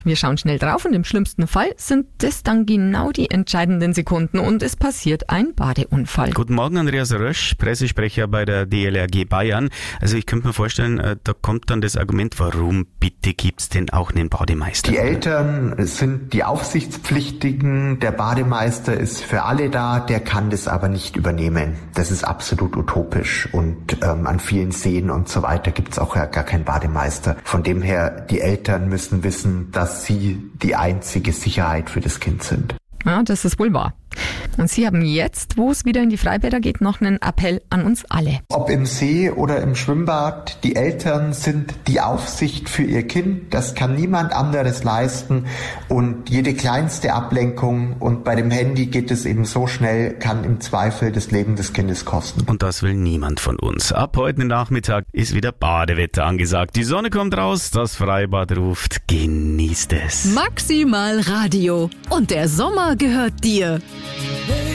Wir schauen schnell drauf und im schlimmsten Fall sind das dann genau die entscheidenden Sekunden und es passiert ein Badeunfall. Guten Morgen, Andreas Rösch, Pressesprecher bei der DLRG Bayern. Also ich könnte mir vorstellen, da kommt dann das Argument, warum bitte gibt's denn auch einen Bademeister? Die Eltern sind die Aufsichtspflichtigen, der Bademeister ist für alle da, der kann das aber nicht übernehmen. Das ist absolut utopisch und an vielen Seen und so weiter gibt's auch gar keinen Bademeister. Von dem her, die Eltern müssen wissen, dass sie die einzige Sicherheit für das Kind sind. Ja, das ist wohl wahr. Und Sie haben jetzt, wo es wieder in die Freibäder geht, noch einen Appell an uns alle. Ob im See oder im Schwimmbad, die Eltern sind die Aufsicht für ihr Kind. Das kann niemand anderes leisten. Und jede kleinste Ablenkung, und bei dem Handy geht es eben so schnell, kann im Zweifel das Leben des Kindes kosten. Und das will niemand von uns. Ab heute Nachmittag ist wieder Badewetter angesagt. Die Sonne kommt raus, das Freibad ruft. Genießt es. Maximal Radio. Und der Sommer gehört dir.